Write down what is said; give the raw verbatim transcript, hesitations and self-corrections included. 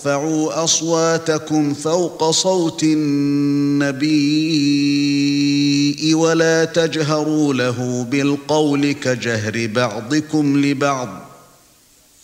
ارفعوا أصواتكم فوق صوت النبي ولا تجهروا له بالقول كجهر بعضكم لبعض